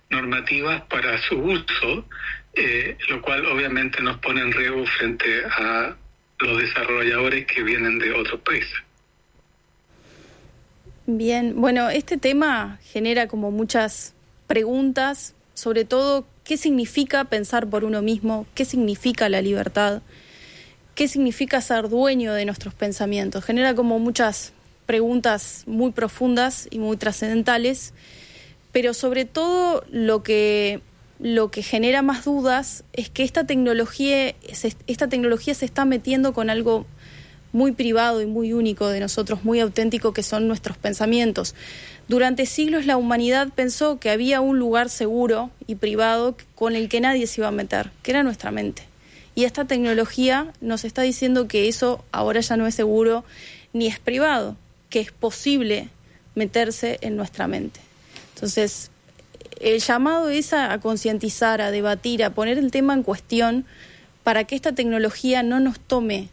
normativas para su uso, lo cual obviamente nos pone en riesgo frente a los desarrolladores que vienen de otros países. Bien, bueno, este tema genera como muchas preguntas, sobre todo, ¿qué significa pensar por uno mismo? ¿Qué significa la libertad? ¿Qué significa ser dueño de nuestros pensamientos? Genera como muchas preguntas muy profundas y muy trascendentales, pero sobre todo lo que genera más dudas es que esta tecnología se está metiendo con algo muy privado y muy único de nosotros, muy auténtico, que son nuestros pensamientos. Durante siglos la humanidad pensó que había un lugar seguro y privado con el que nadie se iba a meter, que era nuestra mente. Y esta tecnología nos está diciendo que eso ahora ya no es seguro ni es privado, que es posible meterse en nuestra mente. Entonces, el llamado es a concientizar, a debatir, a poner el tema en cuestión para que esta tecnología no nos tome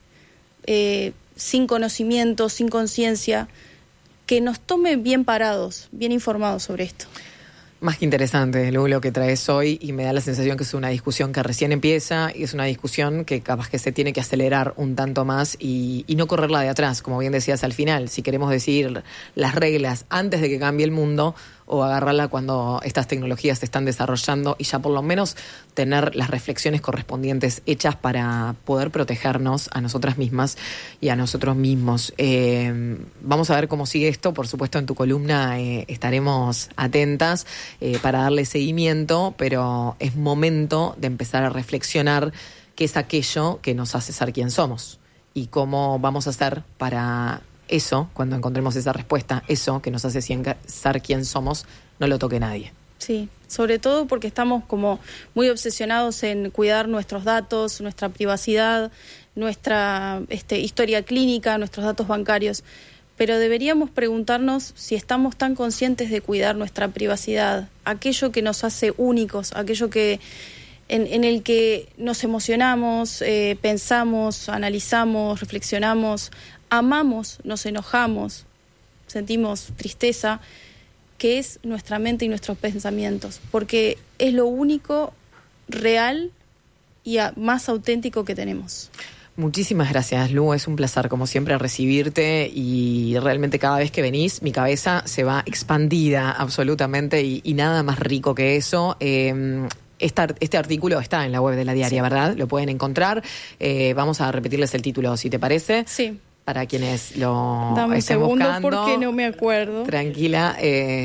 sin conocimiento, sin conciencia, que nos tome bien parados, bien informados sobre esto. Más que interesante, lo que traes hoy, y me da la sensación que es una discusión que recién empieza y es una discusión que capaz que se tiene que acelerar un tanto más y no correrla de atrás, como bien decías al final, si queremos decidir las reglas antes de que cambie el mundo o agarrarla cuando estas tecnologías se están desarrollando y ya por lo menos tener las reflexiones correspondientes hechas para poder protegernos a nosotras mismas y a nosotros mismos. Vamos a ver cómo sigue esto, por supuesto en tu columna estaremos atentas para darle seguimiento, pero es momento de empezar a reflexionar qué es aquello que nos hace ser quien somos y cómo vamos a hacer para eso, cuando encontremos esa respuesta, eso que nos hace ser quien somos, no lo toque nadie. Sí, sobre todo porque estamos como muy obsesionados en cuidar nuestros datos, nuestra privacidad, nuestra historia clínica, nuestros datos bancarios. Pero deberíamos preguntarnos si estamos tan conscientes de cuidar nuestra privacidad, aquello que nos hace únicos, aquello que en el que nos emocionamos, pensamos, analizamos, reflexionamos, amamos, nos enojamos, sentimos tristeza, que es nuestra mente y nuestros pensamientos, porque es lo único real y más auténtico que tenemos. Muchísimas gracias, Lu, es un placer como siempre recibirte y realmente cada vez que venís mi cabeza se va expandida absolutamente y nada más rico que eso. Este artículo está en la web de La Diaria, sí, ¿verdad? Lo pueden encontrar. Vamos a repetirles el título, si te parece. Sí. Para quienes lo Dame estén un segundo buscando. Porque no me acuerdo. Tranquila.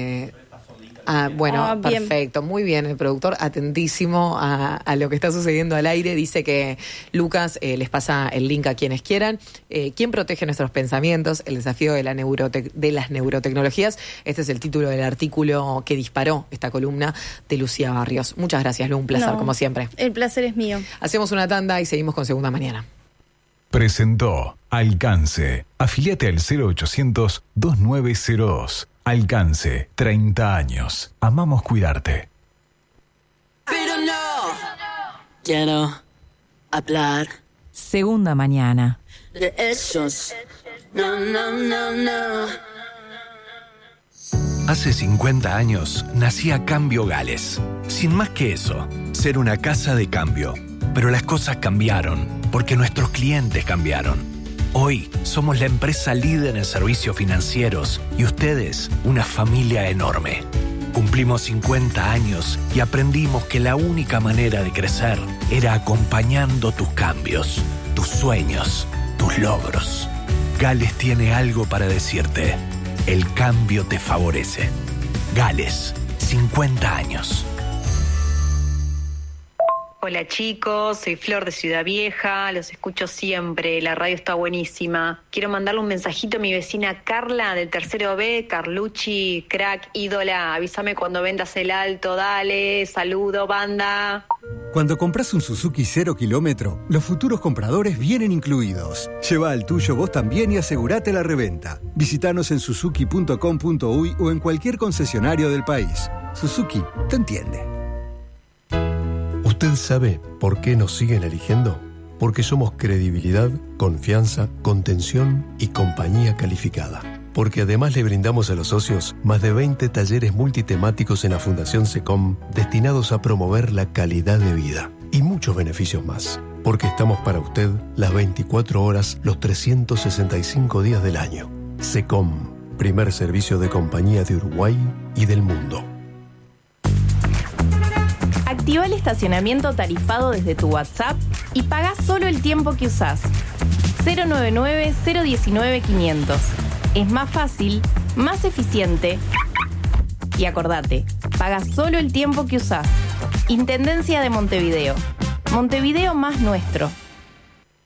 Bueno, perfecto. Muy bien, el productor atentísimo a lo que está sucediendo al aire. Dice que Lucas les pasa el link a quienes quieran. ¿Quién protege nuestros pensamientos? El desafío de las neurotecnologías. Este es el título del artículo que disparó esta columna de Lucía Barrios. Muchas gracias, Lu. Un placer, como siempre. El placer es mío. Hacemos una tanda y seguimos con Segunda Mañana. Presentó Alcance. Afíliate al 0800-2902. Alcance, 30 años. Amamos cuidarte. Pero no. Quiero hablar. Segunda Mañana. De esos. No, no, no, no. Hace 50 años nacía Cambio Gales. Sin más que eso, ser una casa de cambio. Pero las cosas cambiaron, porque nuestros clientes cambiaron. Hoy somos la empresa líder en servicios financieros y ustedes una familia enorme. Cumplimos 50 años y aprendimos que la única manera de crecer era acompañando tus cambios, tus sueños, tus logros. Gales tiene algo para decirte. El cambio te favorece. Gales, 50 años. Hola chicos, soy Flor de Ciudad Vieja, los escucho siempre, la radio está buenísima. Quiero mandarle un mensajito a mi vecina Carla del tercero B, Carlucci, crack, ídola, avísame cuando vendas el alto, dale, saludo banda. Cuando compras un Suzuki 0 kilómetro, los futuros compradores vienen incluidos. Lleva al tuyo vos también y asegurate la reventa. Visítanos en suzuki.com.uy o en cualquier concesionario del país. Suzuki te entiende. ¿Usted sabe por qué nos siguen eligiendo? Porque somos credibilidad, confianza, contención y compañía calificada. Porque además le brindamos a los socios más de 20 talleres multitemáticos en la Fundación SECOM destinados a promover la calidad de vida y muchos beneficios más. Porque estamos para usted las 24 horas, los 365 días del año. SECOM, primer servicio de compañía de Uruguay y del mundo. Activa el estacionamiento tarifado desde tu WhatsApp y paga solo el tiempo que usás. 099-019-500. Es más fácil, más eficiente. Y acordate, paga solo el tiempo que usás. Intendencia de Montevideo. Montevideo más nuestro.